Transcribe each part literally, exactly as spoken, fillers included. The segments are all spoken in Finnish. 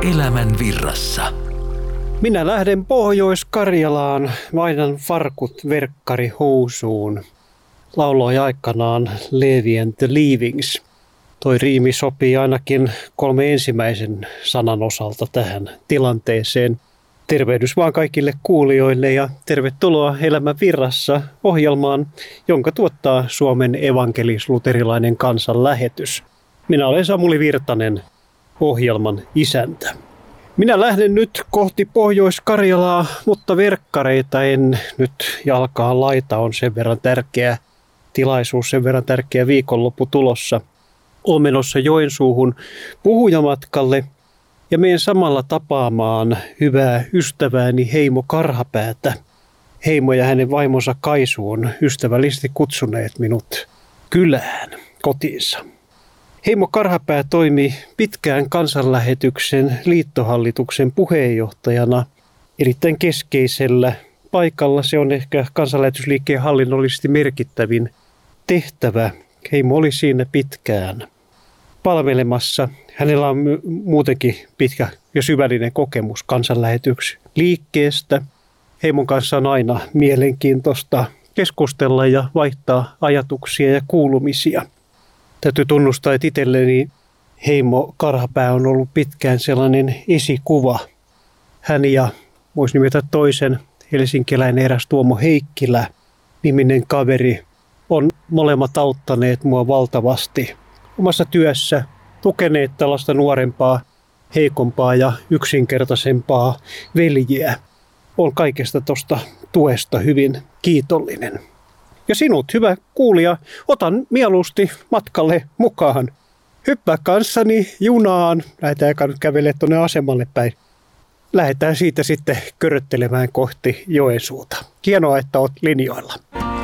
Elämän virrassa. Minä lähden Pohjois-Karjalaan, vaihdan farkut verkkari housuun. Lauloi aikanaan Levi and the Leavings. Toi riimi sopii ainakin kolme ensimmäisen sanan osalta tähän tilanteeseen. Tervehdys vaan kaikille kuulijoille ja tervetuloa Elämän virrassa ohjelmaan, jonka tuottaa Suomen evankelis-luterilainen kansanlähetys. Minä olen Samuli Virtanen, ohjelman isäntä. Minä lähden nyt kohti Pohjois-Karjalaa, mutta verkkareita en nyt jalkaan laita. On sen verran tärkeä tilaisuus, sen verran tärkeä viikonloppu tulossa. Olen menossa Joensuuhun puhujamatkalle ja menen samalla tapaamaan hyvää ystävääni Heimo Karhapäätä. Heimo ja hänen vaimonsa Kaisu on ystävällisesti kutsuneet minut kylään kotiinsa. Heimo Karhapää toimi pitkään kansanlähetyksen liittohallituksen puheenjohtajana erittäin keskeisellä paikalla. Se on ehkä kansanlähetysliikkeen hallinnollisesti merkittävin tehtävä. Heimo oli siinä pitkään palvelemassa. Hänellä on muutenkin pitkä ja syvällinen kokemus kansanlähetysliikkeestä. Heimon kanssa on aina mielenkiintoista keskustella ja vaihtaa ajatuksia ja kuulumisia. Täytyy tunnustaa, että itselleni Heimo Karhapää on ollut pitkään sellainen esikuva. Hän ja, voisi nimetä toisen, helsinkiläinen eräs Tuomo Heikkilä, niminen kaveri, on molemmat auttaneet mua valtavasti omassa työssä, tukeneet tällaista nuorempaa, heikompaa ja yksinkertaisempaa veljeä. Olen kaikesta tuosta tuesta hyvin kiitollinen. Ja sinut, hyvä kuulija, otan mieluusti matkalle mukaan. Hyppää kanssani junaan. Lähdetään nyt kävelemään tuonne asemalle päin. Lähdetään siitä sitten köröttelemään kohti Joensuuta. Hienoa, että olet linjoilla.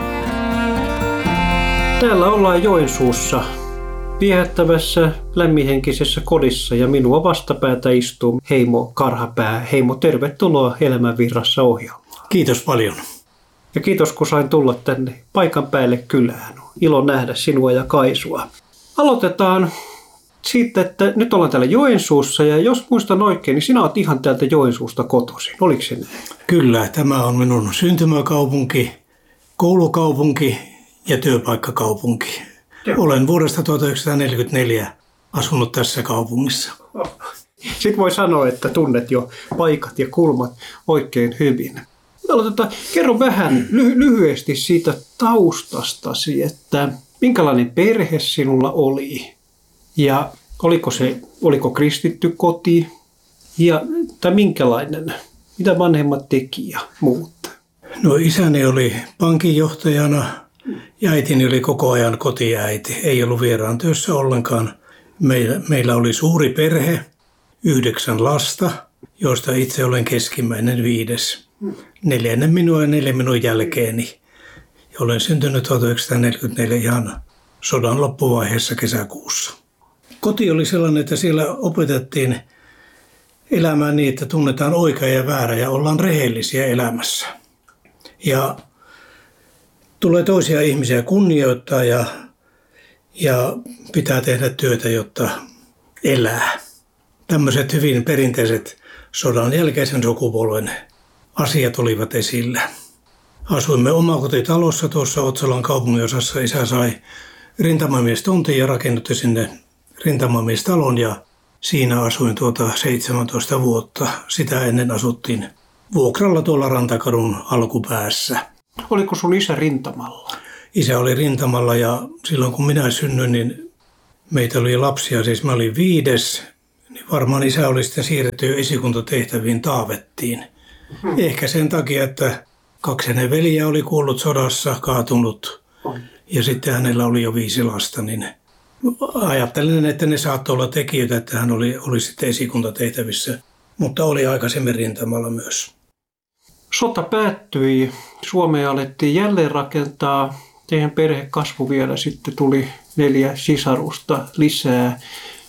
Täällä ollaan Joensuussa viehättävässä, lämminhenkisessä kodissa ja minua vastapäätä istuu Heimo Karhapää. Heimo, tervetuloa Elämän virrassa ohjelmaan. Kiitos paljon. Ja kiitos, kun sain tulla tänne paikan päälle kylään. Ilo nähdä sinua ja Kaisua. Aloitetaan siitä, että nyt ollaan täällä Joensuussa ja jos muistan oikein, niin sinä olet ihan täältä Joensuusta kotoisin. Oliko se näin? Kyllä, tämä on minun syntymäkaupunki, koulukaupunki ja työpaikkakaupunki. Joo. Olen vuodesta tuhatyhdeksänsataaneljäkymmentäneljä asunut tässä kaupungissa. Sitten voi sanoa, että tunnet jo paikat ja kulmat oikein hyvin. Aloitetaan. Kerro vähän ly- lyhyesti siitä taustastasi, että minkälainen perhe sinulla oli ja oliko se oliko kristitty koti ja tai minkälainen, mitä vanhemmat teki ja muut? No isäni oli pankinjohtajana ja äitini oli koko ajan kotiäiti, ei ollut vieraan työssä ollenkaan. Meillä, meillä oli suuri perhe, yhdeksän lasta, joista itse olen keskimmäinen viides. Neljännen minua ja neljän minun jälkeeni. Ja olen syntynyt tuhatyhdeksänsataaneljäkymmentäneljä ihan sodan loppuvaiheessa kesäkuussa. Koti oli sellainen, että siellä opetettiin elämään niin, että tunnetaan oikea ja väärä ja ollaan rehellisiä elämässä. Ja tulee toisia ihmisiä kunnioittaa ja, ja pitää tehdä työtä, jotta elää. Tämmöiset hyvin perinteiset sodan jälkeisen sukupolven asiat olivat esillä. Asuimme omakotitalossa tuossa Otsalan kaupunginosassa. Isä sai rintamamiestontin ja rakennutti sinne rintamamiestalon ja siinä asuin tuota seitsemäntoista vuotta. Sitä ennen asuttiin vuokralla tuolla Rantakadun alkupäässä. Oliko sun isä rintamalla? Isä oli rintamalla ja silloin kun minä synnyin, niin meitä oli lapsia, siis mä olin viides. Niin varmaan isä oli sitten siirretty esikuntatehtäviin Taavettiin. Hmm. Ehkä sen takia, että kaksi hänen veliä oli kuollut sodassa, kaatunut ja sitten hänellä oli jo viisi lasta, niin ajattelin, että ne saattoi olla tekijöitä, että hän oli, oli sitten esikuntatehtävissä, mutta oli aikaisemmin rintamalla myös. Sota päättyi, Suomea alettiin jälleen rakentaa, teidän perhe kasvoi vielä, sitten tuli neljä sisarusta lisää.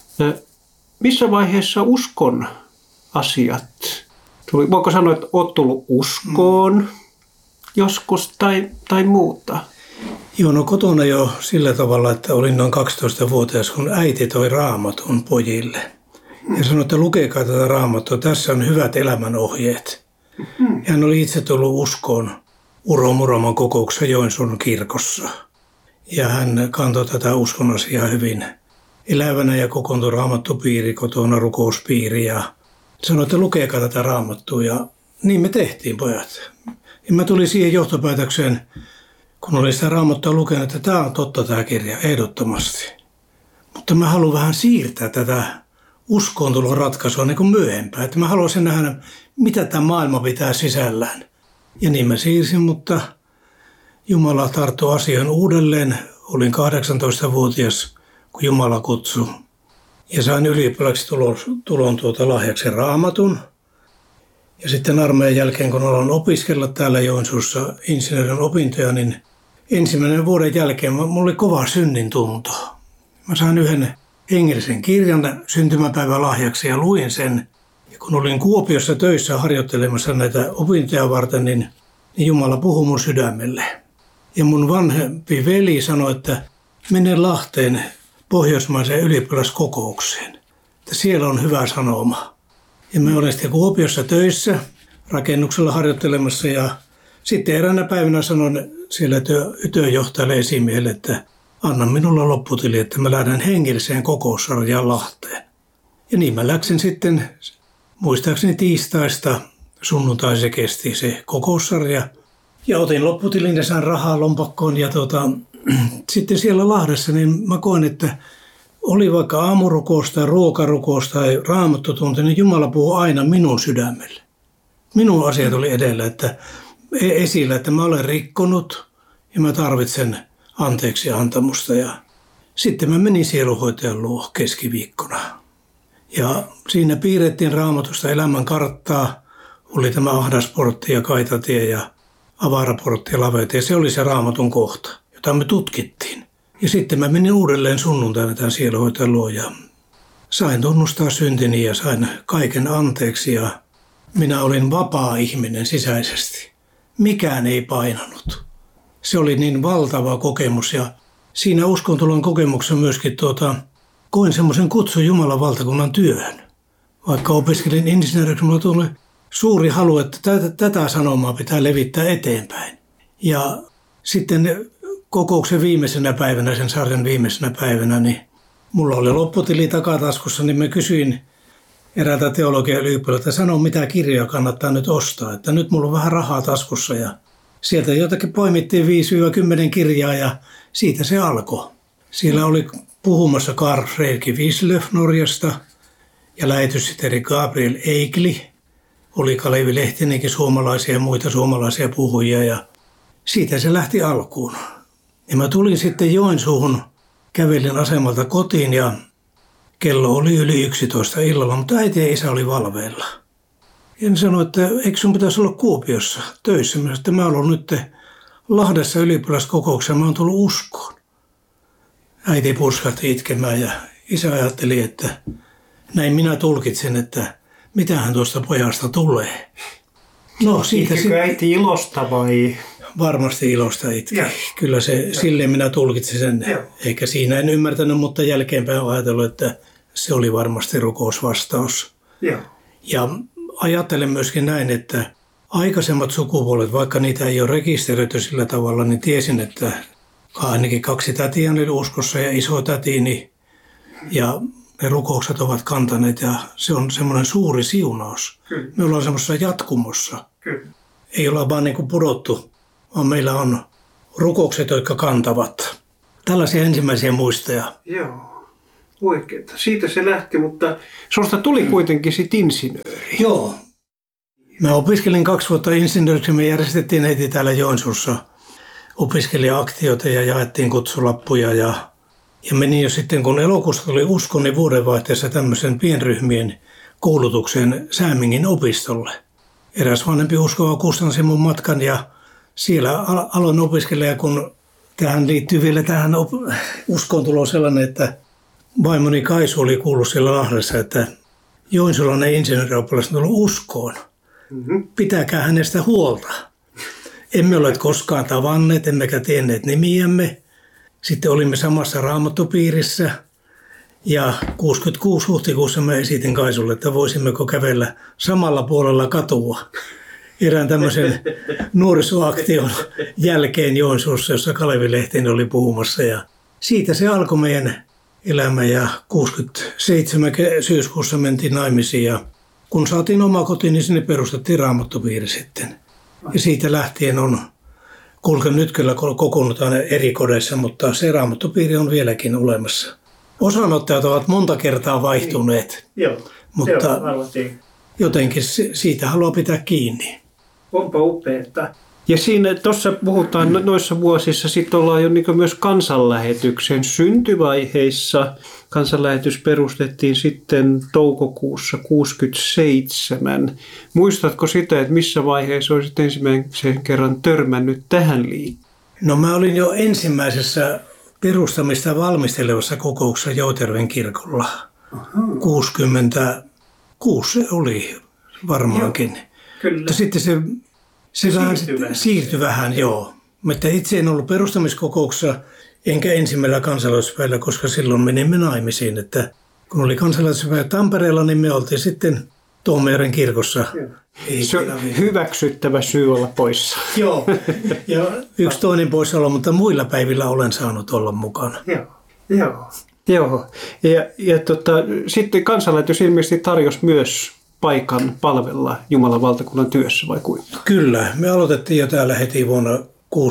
Missä vaiheessa uskon asiat tuli? Voiko sanoa, että olet tullut uskoon mm. joskus tai, tai muuta? Joo, no kotona jo sillä tavalla, että olin noin kaksitoistavuotias, kun äiti toi Raamatun pojille. ja sanoi, että lukekaa tätä raamattua, tässä on hyvät elämänohjeet. Mm. Ja hän oli itse tullut uskoon Uro Muraman kokouksessa Joensuun kirkossa. Ja hän kantoi tätä uskon asiaa hyvin elävänä ja kokoontui raamattupiiri, kotona rukouspiiri. Ja sanoi, että lukekaa tätä raamattua. Ja niin me tehtiin, pojat. Ja mä tulin siihen johtopäätökseen, kun olin sitä raamattua lukenut, että tämä on totta tämä kirja, ehdottomasti. Mutta mä haluan vähän siirtää tätä uskoontulon ratkaisua niin kuin myöhempään. Että mä haluaisin nähdä, mitä tämä maailma pitää sisällään. Ja niin mä siirsin, mutta Jumala tarttui asian uudelleen. Olin kahdeksantoistavuotias, kun Jumala kutsui. Ja sain ylioppilaksi tulon, tulon tuota lahjaksi raamatun. Ja sitten armeijan jälkeen, kun aloin opiskella täällä Joensuussa insinöörin opintoja, niin ensimmäinen vuoden jälkeen mulla oli kova synnin tunto. Mä sain yhden hengellisen kirjan syntymäpäivän lahjaksi ja luin sen. Ja kun olin Kuopiossa töissä harjoittelemassa näitä opintoja varten, niin, niin Jumala puhui mun sydämelle. Ja mun vanhempi veli sanoi, että mene Lahteen pohjoismaiseen ylioppilaskokoukseen. Että siellä on hyvä sanoma. Ja mä olin sitten Kuopiossa töissä rakennuksella harjoittelemassa ja sitten eräänä päivänä sanoin siellä työ, työjohtajalle esimiehelle, että anna minulla lopputili, että mä lähden hengelliseen kokoussarjaan Lahteen. Ja niin mä läksin sitten, muistaakseni tiistaista sunnuntai se kesti se kokoussarja. Ja otin lopputilin ja sain rahaa lompakkoon ja tuota, sitten siellä Lahdessa niin mä koin, että oli vaikka aamurukous tai ruokarukous tai raamattotunti, niin Jumala puhuu aina minun sydämelle. Minun asiat oli edellä, että esillä, että mä olen rikkonut ja mä tarvitsen anteeksi antamusta. Ja sitten mä menin sielunhoitajan luo keskiviikkona. Ja siinä piirrettiin Raamatusta elämän karttaa. Oli tämä ahdasportti ja kaitatie ja avaraportti ja lavetie. Se oli se Raamatun kohta, jota me tutkittiin. Ja sitten mä menin uudelleen sunnuntaina tämän sielunhoitajan luo ja sain tunnustaa syntini ja sain kaiken anteeksi. Ja minä olin vapaa ihminen sisäisesti. Mikään ei painanut. Se oli niin valtava kokemus ja siinä uskontolon kokemuksessa myöskin tuota, koin semmoisen kutsun Jumalan valtakunnan työhön. Vaikka opiskelin insinööriksi, minulla tuli suuri halu, että tätä, tätä sanomaa pitää levittää eteenpäin. Ja sitten kokouksen viimeisenä päivänä, sen sarjan viimeisenä päivänä, niin mulla oli lopputili takataskussa, niin mä kysyin eräältä teologian ylioppilaalta, että sano mitä kirjoja kannattaa nyt ostaa. Että nyt mulla on vähän rahaa taskussa ja sieltä jotakin poimittiin viisi kymmenen kirjaa ja siitä se alkoi. Siellä oli puhumassa Carl Fredrik Wislöf Norjasta ja lähetyssihteeri Gabriel Eikli. Oli Kalevi Lehtinenkin suomalaisia ja muita suomalaisia puhujia ja siitä se lähti alkuun. Ja mä tulin sitten Joensuuhun, kävelin asemalta kotiin ja kello oli yli yksitoista illalla, mutta äiti ja isä oli valveilla. Ja sanoi, että eikö sun pitäisi olla Kuopiossa töissä? Mä sanoin, että mä olen nyt Lahdessa ylioppilaskokouksessa, mä oon tullut uskoon. Äiti purskahti itkemään ja isä ajatteli, että näin minä tulkitsen, että mitähän tuosta pojasta tulee. No, siitä Itkikö äiti ilosta vai? Varmasti ilosta itki. Ja. Kyllä se, ja. Silleen minä tulkitsin sen. Ja. Eikä siinä en ymmärtänyt, mutta jälkeenpäin olen ajatellut, että se oli varmasti rukousvastaus. Ja, ja ajattelen myöskin näin, että aikaisemmat sukupolvet, vaikka niitä ei ole rekisteröity sillä tavalla, niin tiesin, että ainakin kaksi tätiä oli uskossa ja iso tätini. Ja ne rukoukset ovat kantaneet ja se on semmoinen suuri siunaus. Kyllä. Me ollaan semmoisessa jatkumossa. Kyllä. Ei olla vaan niin kuin pudottu, vaan meillä on rukoukset, jotka kantavat. Tällaisia ensimmäisiä muistoja. Joo, oikein. Siitä se lähti, mutta susta tuli kuitenkin sitten insinööri. Joo. Mä opiskelin kaksi vuotta insinööriksi. Me järjestettiin heti täällä Joensuussa opiskelija-aktioita ja jaettiin kutsulappuja ja Ja menin jo sitten, kun elokuussa tuli usko, niin vuodenvaihteessa tämmöisen pienryhmien koulutukseen Säämingin opistolle. Eräs vanhempi uskova kustansi mun matkan ja siellä aloin opiskella, ja kun tähän liittyy vielä tähän op- uskontuloon sellainen, että vaimoni Kaisu oli kuullut siellä Lahdessa, että joensuulainen insinöörioppilas on tullut uskoon. Mm-hmm. Pitäkää hänestä huolta. Emme ole koskaan tavanneet, emmekä tienneet nimiämme. Sitten olimme samassa raamattupiirissä Ja kuusikymmentäkuusi huhtikuussa mä esitin Kaisulle, että voisimmeko kävellä samalla puolella katua erään tämmöisen nuorisoaktion jälkeen Joensuussa, jossa Kalevi Lehtinen oli puhumassa. Ja siitä se alkoi meidän elämä ja kuusikymmentäseitsemän syyskuussa mentiin naimisiin ja kun saatiin oma koti, niin sinne perustettiin Raamattopiiri sitten. Ja siitä lähtien on, kuulkaa nyt kyllä kokoonnutaan eri kodeissa, mutta se Raamattopiiri on vieläkin olemassa. Osanottajat ovat monta kertaa vaihtuneet, Joo, mutta Joo, jotenkin siitä haluaa pitää kiinni. Onpa upeeta. Ja siinä tuossa puhutaan noissa vuosissa, sitten ollaan jo niin myös kansanlähetyksen syntyvaiheissa. Kansanlähetys perustettiin sitten toukokuussa kuusikymmentäseitsemän. Muistatko sitä, että missä vaiheessa olisit ensimmäisen kerran törmännyt tähän liittyen? No mä olin jo ensimmäisessä perustamista valmistelevassa kokouksessa Joutjärven kirkolla. Aha. kuusikymmentäkuusi se oli varmaankin. Joo, kyllä. Mutta sitten se, se vähän sitten siirtyi vähän, joo. Mutta itse en ollut perustamiskokouksessa enkä ensimmäisellä kansalaisuuspäivällä, koska silloin menimme naimisiin. Että kun oli kansalaisuuspäivä Tampereella, niin me oltiin sitten Toomajärven kirkossa. Se on hyväksyttävä syy olla poissa. Joo, ja yksi toinen poissaolo, mutta muilla päivillä olen saanut olla mukana. Joo, joo. Joo. Ja, ja tota, sitten kansanlähetys ilmeisesti tarjosi myös paikan palvella Jumalan valtakunnan työssä, vai kuinka? Kyllä, me aloitettiin jo täällä heti vuonna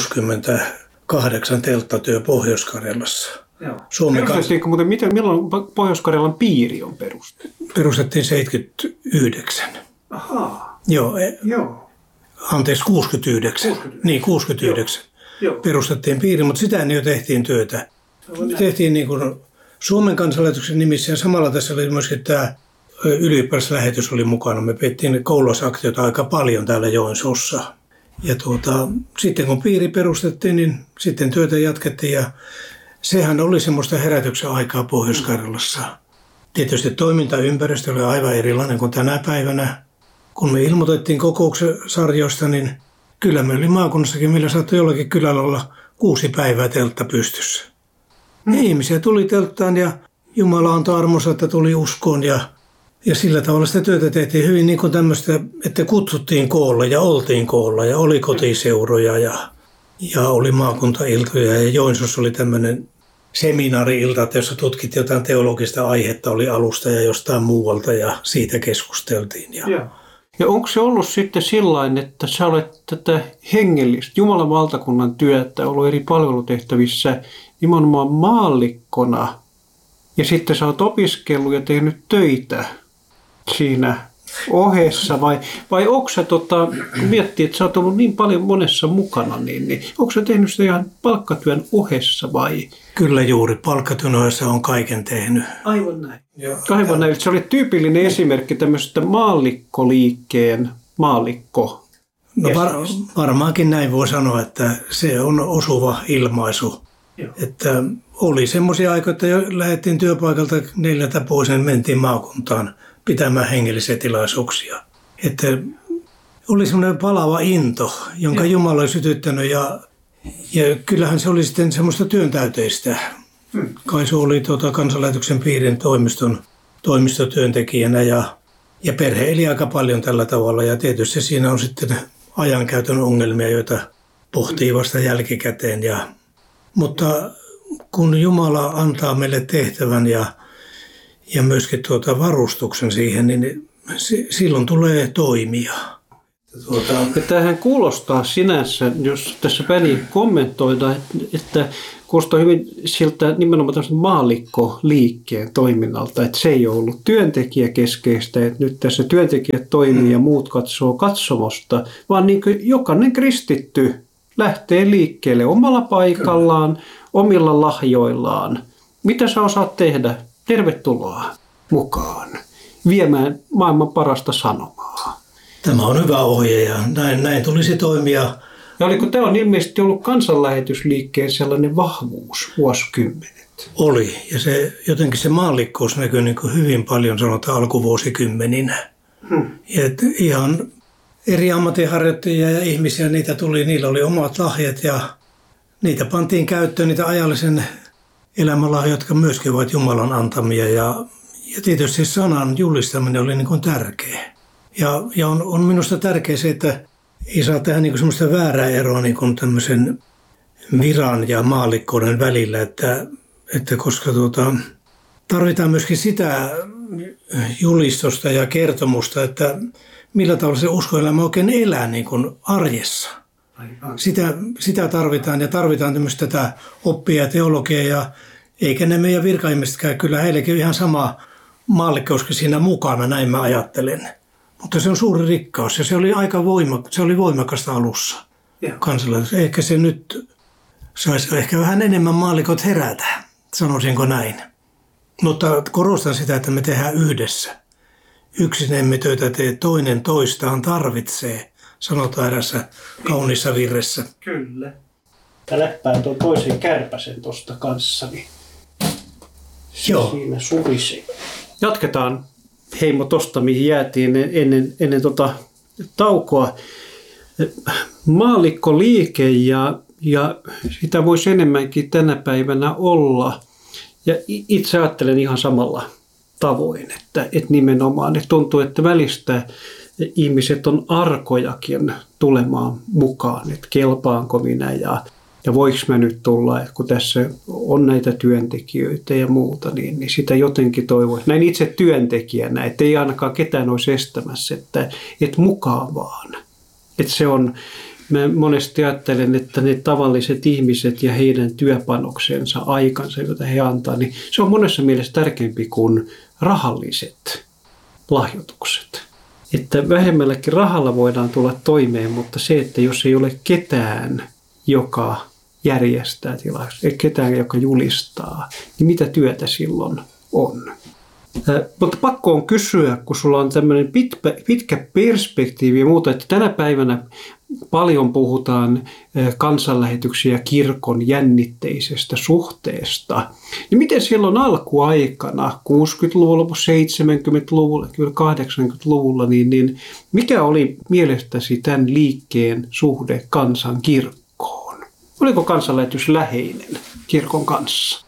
kuusikymmentäkahdeksan telttatyö Pohjois-Karjalassa. Perustettiinko muuten, miten, milloin Pohjois-Karjalan piiri on perustettu? Perustettiin seitsemänkymmentäyhdeksän. Ahaa. Joo. Joo. Anteeksi, kuusikymmentäyhdeksän. kuusikymmentäyhdeksän. Niin, kuusikymmentäyhdeksän. Joo. Perustettiin piiri, mutta sitä jo tehtiin työtä. Tehtiin niin kuin Suomen kansanlähetyksen nimissä ja samalla tässä oli myöskin tämä ylioppilaslähetys oli mukana. Me pidettiin koululaisaktiota aika paljon täällä Joensuussa. Ja tuota, sitten kun piiri perustettiin, niin sitten työtä jatkettiin ja sehän oli semmoista herätyksen aikaa Pohjois-Karjalassa. Tietysti toimintaympäristö oli aivan erilainen kuin tänä päivänä. Kun me ilmoitettiin kokouksen sarjoista, niin kyllä me oli maakunnassakin, millä saattoi jollakin kylällä olla kuusi päivää teltta pystyssä. Ja ihmisiä tuli telttaan ja Jumala antoi armonsa, että tuli uskoon ja, ja sillä tavalla sitä työtä tehtiin hyvin niin kuin tämmöistä, että kutsuttiin koolle ja oltiin koolla ja oli kotiseuroja ja, ja oli maakuntailtoja ja Joensuussa oli tämmöinen seminaari-ilta, jossa tutkittiin jotain teologista aihetta, oli alusta ja jostain muualta ja siitä keskusteltiin. Ja, ja. ja onko se ollut sitten sillain, että sä olet tätä hengellistä Jumalan valtakunnan työtä ollut eri palvelutehtävissä nimenomaan maallikkona ja sitten sä oot opiskellut ja tehnyt töitä siinä ohessa vai, vai onko sä, tota, kun miettii, että sä oot ollut niin paljon monessa mukana, niin, niin onko sä tehnyt sitä ihan palkkatyön ohessa vai? Kyllä juuri, palkkatyön ohessa on kaiken tehnyt. Aivan näin. Joo. Aivan näin. Se oli tyypillinen esimerkki tämmöisestä maallikkoliikkeen maallikko. No var, varmaankin näin voi sanoa, että se on osuva ilmaisu. Joo. Että oli semmoisia aikoja, että jo lähdettiin työpaikalta neljältä pois, niin mentiin maakuntaan pitämään hengellisiä tilaisuuksia. Että oli semmoinen palava into, jonka ja. Jumala oli sytyttänyt ja, ja kyllähän se oli sitten semmoista työntäyteistä. Hmm. Kaisu oli tuota kansanlähetyksen piirin toimiston toimistotyöntekijänä ja, ja perhe eli aika paljon tällä tavalla ja tietysti siinä on sitten ajankäytön ongelmia, joita pohtii vasta jälkikäteen. Ja, mutta kun Jumala antaa meille tehtävän ja Ja myöskin tuota varustuksen siihen, niin silloin tulee toimia. Tuota... Ja tämähän kuulostaa sinänsä, jos tässä väliin kommentoidaan, että kuulostaa hyvin siltä nimenomaan tämmöisen maallikkoliikkeen toiminnalta, että se ei ole ollut työntekijäkeskeistä, että nyt tässä työntekijät toimii hmm. ja muut katsoo katsomosta, vaan niin kuin jokainen kristitty lähtee liikkeelle omalla paikallaan, Kyllä. omilla lahjoillaan. Mitä sä osaat tehdä? Tervetuloa mukaan viemään maailman parasta sanomaa. Tämä on hyvä ohje ja näin, näin tulisi toimia. Ja oliko tämä on ilmeisesti ollut kansanlähetysliikkeen sellainen vahvuus vuosikymmenet? Oli ja se, jotenkin se maallikkuus näkyy niin kuin hyvin paljon sanotaan alkuvuosikymmeninä. Hmm. Ja ihan eri ammatinharjoittajia ja ihmisiä niitä tuli, niillä oli omat lahjat ja niitä pantiin käyttöön niitä ajallisen elämänlahjoja, jotka myöskin ovat Jumalan antamia. Ja, ja tietysti sanan julistaminen oli niin kuin tärkeä. Ja, ja on, on minusta tärkeää se, että ei saa tehdä niin kuin semmoista väärää eroa niin kuin tämmöisen viran ja maallikkouden välillä, että, että koska tuota, tarvitaan myöskin sitä julistusta ja kertomusta, että millä tavalla se uskoelämä oikein elää niin kuin arjessa. Sitä, sitä tarvitaan ja tarvitaan tämmöistä tätä oppia ja teologiaa ja eikä ne meidän virkaihmisetkään, kyllä heillekin on ihan sama maallikkouskin siinä mukana, näin mä ajattelen. Mutta se on suuri rikkaus ja se oli aika voimak- se oli voimakasta alussa kansalaisuus. Ehkä se nyt saisi ehkä vähän enemmän maallikot herätä, sanoisinko näin. Mutta korostan sitä, että me tehdään yhdessä. Yksin emme töitä tee, toinen toistaan tarvitsee, sanotaan erässä kauniissa virressä. Kyllä. Ja läppään tuon toisen kärpäsen tuosta kanssani. Joo. Siinä surisee. Jatketaan, Heimo, tosta mihin jäätiin ennen, ennen tota taukoa. Maallikkoliike ja, ja sitä voisi enemmänkin tänä päivänä olla. Ja itse ajattelen ihan samalla tavoin, että, että nimenomaan että tuntuu, että välistä ihmiset on arkojakin tulemaan mukaan, että kelpaanko minä ja, ja voiko mä nyt tulla, että kun tässä on näitä työntekijöitä ja muuta, niin, niin sitä jotenkin toivoisi. Näin itse työntekijänä, että ei ainakaan ketään olisi estämässä, että, että mukaan vaan. Että se on, mä monesti ajattelen, että ne tavalliset ihmiset ja heidän työpanoksensa, aikansa, jota he antaa, niin se on monessa mielessä tärkeämpi kuin rahalliset lahjoitukset. Että vähemmälläkin rahalla voidaan tulla toimeen, mutta se, että jos ei ole ketään, joka järjestää tilaisuus, ei ketään, joka julistaa, niin mitä työtä silloin on? Mutta pakko on kysyä, kun sulla on tämmöinen pitkä, pitkä perspektiivi ja muuta, että tänä päivänä paljon puhutaan kansanlähetyksiä ja kirkon jännitteisestä suhteesta. Niin miten silloin alkuaikana, kuusikymmentäluvulla, seitsemänkymmentäluvulla, kyllä kahdeksankymmentäluvulla, niin, niin mikä oli mielestäsi tämän liikkeen suhde kansan kirkkoon? Oliko kansanlähetys läheinen kirkon kanssa?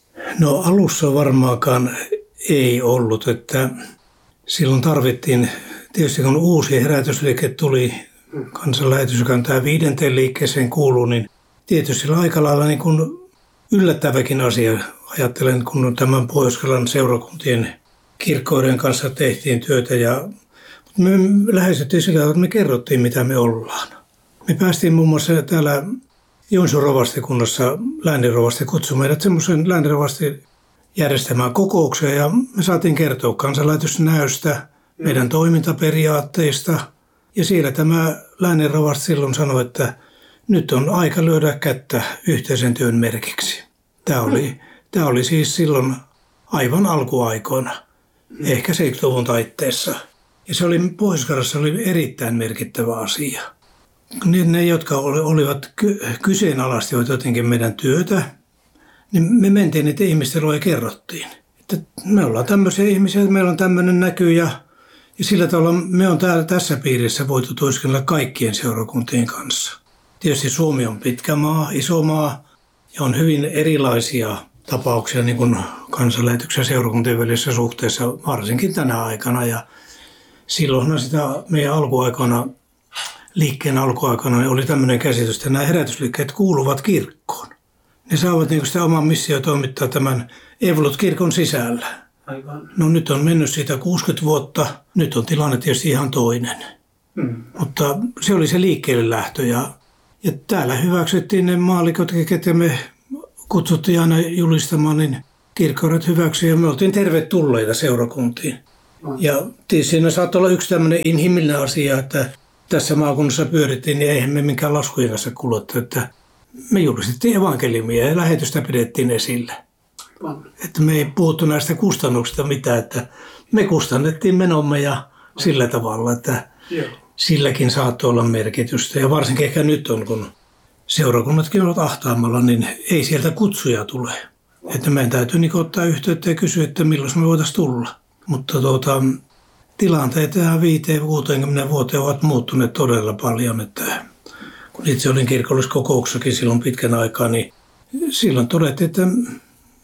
No alussa varmaankaan ei ollut, että silloin tarvittiin, tietysti kun uusi herätysliike tuli, kansanlähetys, joka on tämä viidenteen liikkeeseen kuuluu, niin tietysti sillä aika lailla niin kuin yllättäväkin asia. Ajattelen, kun tämän Pohjois-Karjalan seurakuntien kirkkoiden kanssa tehtiin työtä ja me lähestyttiin sillä tavalla, että me kerrottiin, mitä me ollaan. Me päästiin muun muassa täällä Joensuun rovastikunnassa lääninrovasti kutsui meidät semmoisen lääninrovasti järjestämään kokouksia ja me saatiin kertoa kansanlähetysnäystä, meidän toimintaperiaatteista. Ja siellä tämä lääninrovasti silloin sanoi, että nyt on aika lyödä kättä yhteisen työn merkiksi. Tämä oli, tämä oli siis silloin aivan alkuaikoina, ehkä seitsemänkymmentäluvun taitteessa. Ja se oli Pohjois-Karjalassa oli erittäin merkittävä asia. Ne, ne jotka olivat kyseenalaistivat jotenkin meidän työtä, niin me mentiin niitä ihmisten luo ja kerrottiin, että me ollaan tämmöisiä ihmisiä, että meillä on tämmöinen näky ja, ja sillä tavalla me on täällä tässä piirissä voitu työskennellä kaikkien seurakuntien kanssa. Tietysti Suomi on pitkä maa, iso maa ja on hyvin erilaisia tapauksia niin kuin kansanlähetyksen ja seurakuntien välisessä suhteessa, varsinkin tänä aikana. Ja silloinhan sitä meidän alkuaikana, liikkeen alkuaikana niin oli tämmöinen käsitys, että nämä herätysliikkeet kuuluvat kirkkoon. Ne saavat niin sitä oman missio toimittaa tämän Evolut-kirkon sisällä. Aivan. No nyt on mennyt siitä kuusikymmentä vuotta, nyt on tilanne tietysti ihan toinen. Hmm. Mutta se oli se liikkeelle lähtö ja, ja täällä hyväksyttiin ne maallikot, ketä me kutsuttiin aina julistamaan, niin kirkkoudet hyväksyi ja me oltiin tervetulleita seurakuntiin. Hmm. Ja siinä saattoi olla yksi tämmöinen inhimillinen asia, että tässä maakunnassa pyörittiin, niin eihän me minkään laskujen kanssa kuluttu, että me julistettiin evankeliumia ja lähetystä pidettiin esillä. Hmm. Että me ei puhuttu näistä kustannuksista mitään, että me kustannettiin menomme ja sillä tavalla, että yeah. Silläkin saattoi olla merkitystä. Ja varsinkin ehkä nyt on, kun seurakunnatkin ovat ahtaamalla, niin ei sieltä kutsuja tule. Että meidän täytyy niin ottaa yhteyttä ja kysyä, että milloin me voitaisiin tulla. Mutta tuota, tilanteet tähän viiteen kuuteenkymmeneen vuoteen ovat muuttuneet todella paljon. Että kun itse olin kirkolliskokouksessakin silloin pitkän aikaa, niin silloin todettiin, että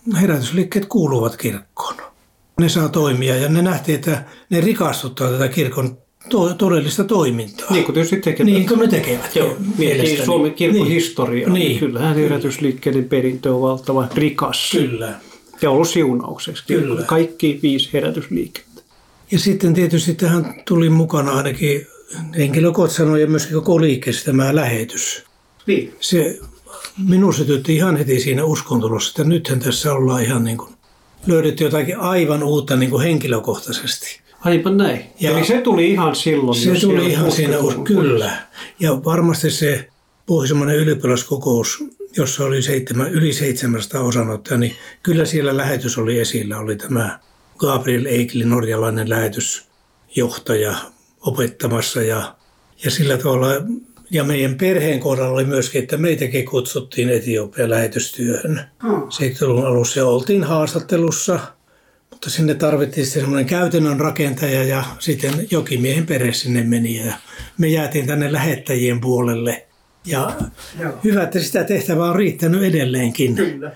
herätysliikkeet kuuluvat kirkkoon. Ne saa toimia ja ne nähtiin, että ne rikastuttaa tätä kirkon to- todellista toimintaa. Niin kuin tietysti tekevät. Niin kuin ne tekevät, joo. Mielestäni Suomen kirkon niin. historia. Niin. Kyllähän herätysliikkeiden perintö on valtavan rikas. Kyllä. Ja ollut siunaukseksi. Kyllä. Kaikki viisi herätysliikettä. Ja sitten tietysti tähän tuli mukana ainakin henkilökohtaisesti ja myöskin koko liikkeessä tämä lähetys. Niin. Se minun sytytti ihan heti siinä uskontulossa, että nythän tässä ollaan ihan niin kuin löydetty jotakin aivan uutta niin kuin henkilökohtaisesti. Aivan näin. Ja eli se tuli ihan silloin. Se tuli ihan siinä, kyllä. Ja varmasti se Pohjoismainen ylioppilaskokous, jossa oli seitsemän, yli seitsemästä osanottajaa, niin kyllä siellä lähetys oli esillä. Oli tämä Gabriel Eikli, norjalainen lähetysjohtaja opettamassa ja, ja sillä tavalla. Ja meidän perheen kohdalla oli myöskin, että meitäkin kutsuttiin Etiopian lähetystyöhön. seitsemänkymmentäluvun alussa ja oltiin haastattelussa, mutta sinne tarvittiin sitten semmoinen käytännön rakentaja ja sitten jokimiehen perhe sinne meni. Ja me jäätiin tänne lähettäjien puolelle. Ja Joo. hyvä, että sitä tehtävää on riittänyt edelleenkin. Kyllä.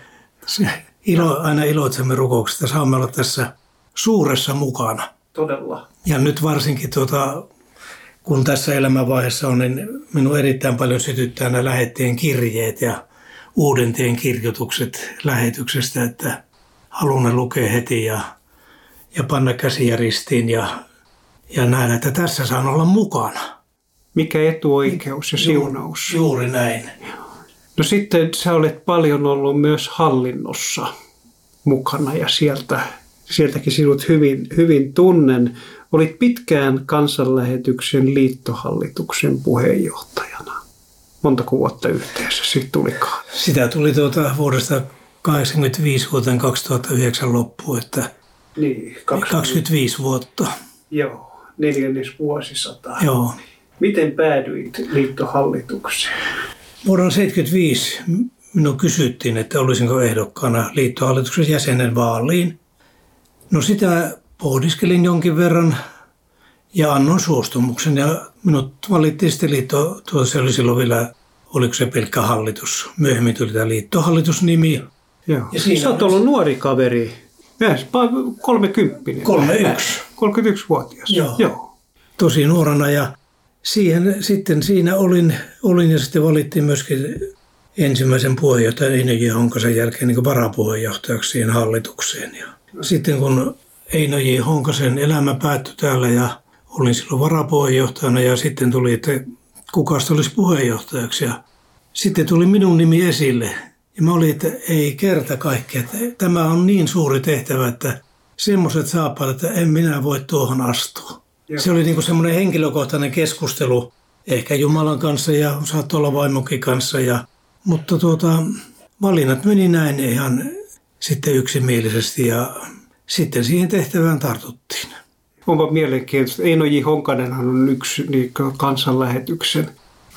Ilo, aina iloitsemme rukouksesta, saamme olla tässä suuressa mukana. Todella. Ja nyt varsinkin tuota... kun tässä elämänvaiheessa on, niin minun erittäin paljon sytyttää nämä lähettien kirjeet ja uudentien kirjoitukset lähetyksestä, että haluan ne lukea heti ja, ja panna käsiä ristiin ja, ja nähdä, että tässä saan olla mukana. Mikä etuoikeus ja siunaus. Juuri näin. No sitten sä olet paljon ollut myös hallinnossa mukana ja sieltä, sieltäkin sinut hyvin, hyvin tunnen. Olit pitkään Kansanlähetyksen liittohallituksen puheenjohtajana. Montako vuotta yhteensä sitten tulikaan? Sitä tuli tuota vuodesta kahdeksankymmentäviisi vuoteen kaksituhattayhdeksän loppuun, että niin, kaksikymmentäviisi vuotta. Joo, neljännes vuosisataa. Joo. Miten päädyit liittohallitukseen? Vuonna seitsemänkymmentäviisi minun kysyttiin, että olisinko ehdokkaana liittohallituksen jäsenen vaaliin. No sitä pohdiskelin jonkin verran ja annoin suostumuksen ja minut valittiin sitten liitto, tuossa se oli silloin vielä, oliko se pelkkä hallitus. Myöhemmin tuli tämä liittohallitusnimi. Joo. Ja siinä sä oot ollut nuori kaveri, kolmekymppinen. kolmekymmentäyksi. kolmekymmentäyksivuotias. Joo. Joo. Tosi nuorena ja siihen, sitten siinä olin, olin ja sitten valittiin myöskin ensimmäisen puheenjohtajan Eino J. Honkasen jälkeen niin kuin varapuheenjohtajaksi siihen hallitukseen. Ja sitten kun Eino J. Honkasen elämä päättyi täällä ja olin silloin varapuheenjohtajana ja sitten tuli, että kukas olisi puheenjohtajaksi. Ja sitten tuli minun nimi esille ja mä olin, että ei kerta kaikkea, että tämä on niin suuri tehtävä, että semmoiset saapaat, että en minä voi tuohon astua. Joo. Se oli niin kuin semmoinen henkilökohtainen keskustelu ehkä Jumalan kanssa ja saattoi olla vaimonkin kanssa. Ja, mutta tuota, valinnat meni näin ihan sitten yksimielisesti ja sitten siihen tehtävään tartuttiin. Onpa mielenkiintoista. Eino J. Honkanenhan on yksi niin Kansanlähetyksen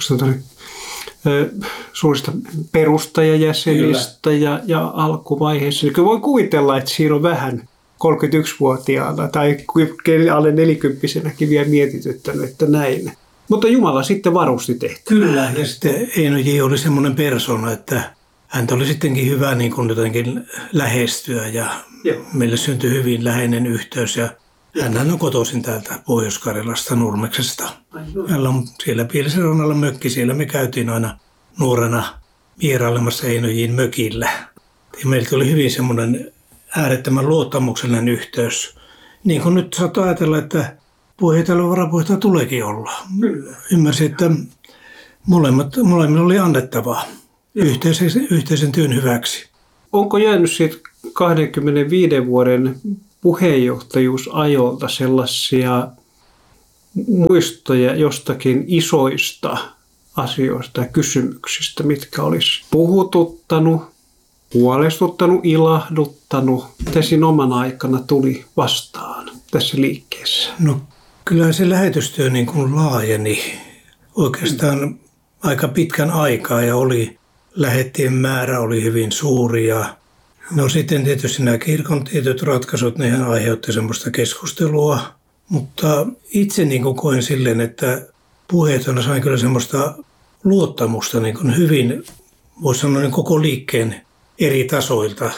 suurista perustajajäsenistä ja, ja alkuvaiheessa. Kyllä voi kuvitella, että siinä on vähän kolmekymmentäyksivuotiaana tai alle nelikymppisenäkin vielä mietityttänyt, että näin. Mutta Jumala sitten varusti tehtävää. Kyllä, ja sitten Eino J. oli semmoinen persona, että häntä oli sittenkin hyvä niin kuin jotenkin lähestyä ja Joo. meille syntyi hyvin läheinen yhteys ja hän on kotoisin täältä Pohjois-Karjalasta Nurmeksesta. Hänellä on siellä Pielisen rannalla mökki, siellä me käytiin aina nuorena vierailemassa Eino J:n mökillä. Ja meiltä oli hyvin semmoinen äärettömän luottamuksellinen yhteys. Niin kuin nyt saattaa ajatella, että puheenjohtajalla varapuheenjohtaja tuleekin olla. Ymmärsin, että molemmat, molemmilla oli annettavaa yhteisen, yhteisen työn hyväksi. Onko jäänyt siitä kaksikymmentäviisi vuoden puheenjohtajuusajolta sellaisia muistoja jostakin isoista asioista ja kysymyksistä, mitkä olisi puhututtanut, huolestuttanut, ilahduttanut, mitä siinä oman aikana tuli vastaan tässä liikkeessä? No kyllä se lähetystyö niin kuin laajeni oikeastaan mm. aika pitkän aikaa ja oli lähettien määrä oli hyvin suuri ja no sitten tietysti nämä kirkon tietyt ratkaisut, nehän aiheutti semmoista keskustelua, mutta itse niin kuin koen silleen, että puheetona sain kyllä semmoista luottamusta niin kuin hyvin, voisi sanoa niin koko liikkeen eri tasoilta.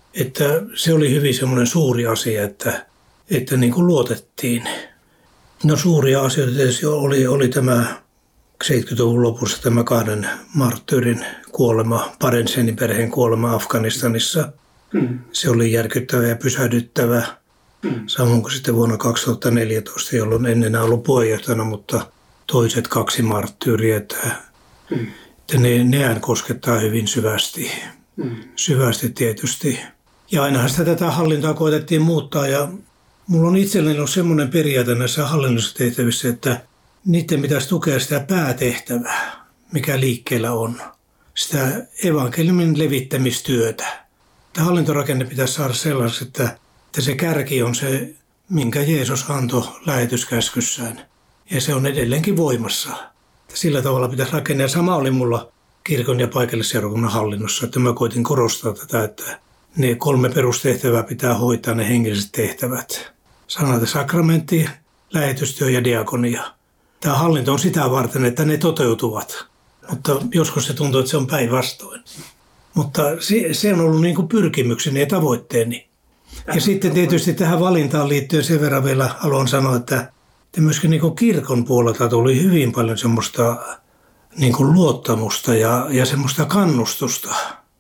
että se oli hyvin semmoinen suuri asia, että, että niin kuin luotettiin. No suuria asioita tietysti oli, oli tämä seitsemänkymmentäluvun lopussa tämä kahden marttyyrin kuolema, Parensenin perheen kuolema Afganistanissa. Hmm. Se oli järkyttävä ja pysähdyttävä. Hmm. Samoin kuin sitten vuonna kaksituhattaneljätoista, jolloin en enää ollut puheenjohtajana, mutta toiset kaksi marttyyriä, että, hmm. että ne, nehän koskettaa hyvin syvästi. Hmm. Syvästi tietysti. Ja ainahan sitä tätä hallintaa koetettiin muuttaa ja mulla on itselleni ollut semmoinen periaate näissä hallinnollisissa tehtävissä, että niiden pitäisi tukea sitä päätehtävää, mikä liikkeellä on. Sitä evankeliumin levittämistyötä. Tämä hallintorakenne pitäisi saada sellaiseksi, että, että se kärki on se, minkä Jeesus antoi lähetyskäskyssään. Ja se on edelleenkin voimassa. Sillä tavalla pitäisi rakennaa. Ja sama oli mulla kirkon ja paikallisseurakunnan hallinnossa, että mä koitin korostaa tätä, että ne kolme perustehtävää pitää hoitaa, ne hengelliset tehtävät. Sanat ja sakramentti, lähetystyö ja diakonia. Tämä hallinto on sitä varten, että ne toteutuvat, mutta joskus se tuntuu, että se on päinvastoin. Mutta se, se on ollut niin kuin pyrkimykseni ja tavoitteeni. Ja sitten tietysti tähän valintaan liittyen sen verran vielä haluan sanoa, että, että myöskin niin kuin kirkon puolelta tuli hyvin paljon semmoista niin kuin luottamusta ja, ja semmoista kannustusta.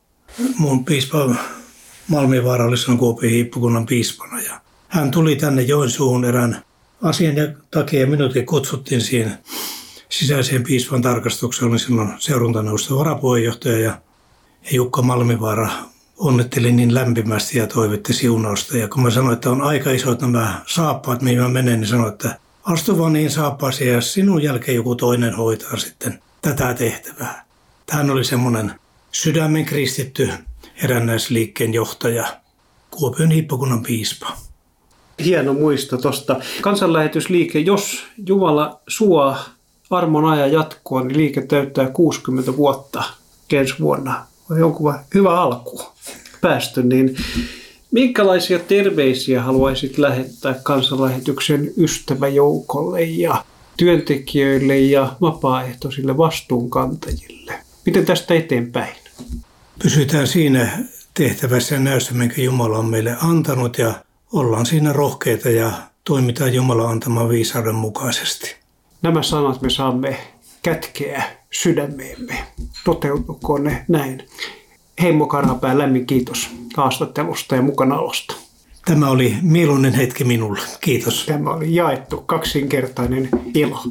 Mun piispa Malmivaara oli silloin Kuopion hiippakunnan piispana ja hän tuli tänne Joensuuhun erään asian takia minutkin kutsuttiin siihen sisäiseen piispan tarkastukseen. Olin silloin seuruntaneuvoston varapuheenjohtaja ja Jukka Malmivaara onnetteli niin lämpimästi ja toivotti siunausta. Ja kun mä sanoin, että on aika isot nämä saappaat, mihin mä menen, niin sanoin, että astu vaan niin saappaasi ja sinun jälkeen joku toinen hoitaa sitten tätä tehtävää. Hän oli semmoinen sydämen kristitty erännäisliikkeen johtaja, Kuopion hiippakunnan piispa. Hieno muisto tuosta. Kansanlähetysliike, jos Jumala suo armon ajan jatkoa, niin liike täyttää kuusikymmentä vuotta ensi vuonna. On jonkun hyvä alku päästy. Niin minkälaisia terveisiä haluaisit lähettää kansanlähetyksen ystäväjoukolle ja työntekijöille ja vapaaehtoisille vastuunkantajille? Miten tästä eteenpäin? Pysytään siinä tehtävässä ja näyssä, minkä Jumala on meille antanut ja ollaan siinä rohkeita ja toimitaan Jumalan antaman viisauden mukaisesti. Nämä sanat me saamme kätkeä sydämeemme. Toteutukoon ne näin. Heimo Karhapää, lämmin kiitos haastattelusta ja mukanaolosta. Tämä oli mieluinen hetki minulle. Kiitos. Tämä oli jaettu kaksinkertainen ilo.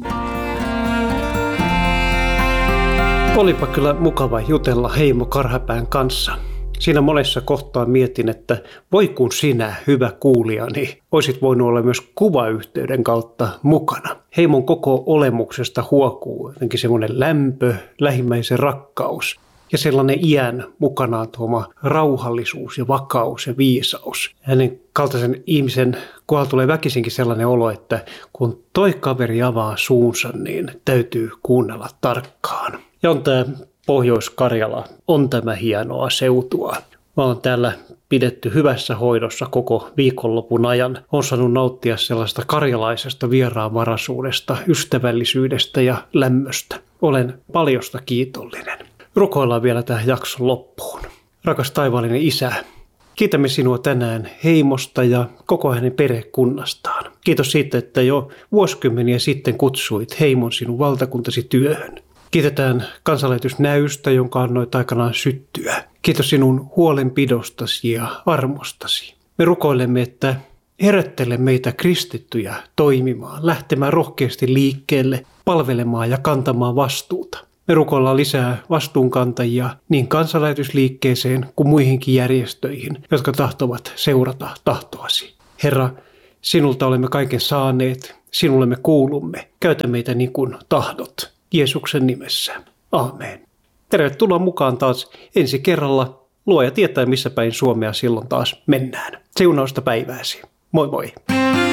Olipa kyllä mukava jutella Heimo Karhapään kanssa. Siinä monessa kohtaa mietin, että voi kun sinä, hyvä kuulijani, olisit voinut olla myös kuvayhteyden kautta mukana. Heimon koko olemuksesta huokuu jotenkin semmoinen lämpö, lähimmäisen rakkaus ja sellainen iän mukanaan tuoma rauhallisuus ja vakaus ja viisaus. Hänen kaltaisen ihmisen kohdalla tulee väkisinkin sellainen olo, että kun toi kaveri avaa suunsa, niin täytyy kuunnella tarkkaan. Ja on tämä Pohjois-Karjala, on tämä hienoa seutua. Mä oon täällä pidetty hyvässä hoidossa koko viikonlopun ajan. Olen saanut nauttia sellaista karjalaisesta vieraanvaraisuudesta, ystävällisyydestä ja lämmöstä. Olen paljosta kiitollinen. Rukoillaan vielä tähän jakson loppuun. Rakas taivaallinen Isä, kiitämme sinua tänään Heimosta ja koko hänen perhekunnastaan. Kiitos siitä, että jo vuosikymmeniä sitten kutsuit Heimon sinun valtakuntasi työhön. Kiitetään kansanlähetysnäystä, jonka annoit aikanaan syttyä. Kiitos sinun huolenpidostasi ja armostasi. Me rukoilemme, että herättele meitä kristittyjä toimimaan, lähtemään rohkeasti liikkeelle, palvelemaan ja kantamaan vastuuta. Me rukoillaan lisää vastuunkantajia niin kansanlähetysliikkeeseen kuin muihinkin järjestöihin, jotka tahtovat seurata tahtoasi. Herra, sinulta olemme kaiken saaneet, sinulle me kuulumme. Käytä meitä niin kuin tahdot. Jeesuksen nimessä. Aamen. Tervetuloa mukaan taas ensi kerralla. Luoja tietää, missä päin Suomea silloin taas mennään. Siunausta päivääsi. Moi moi.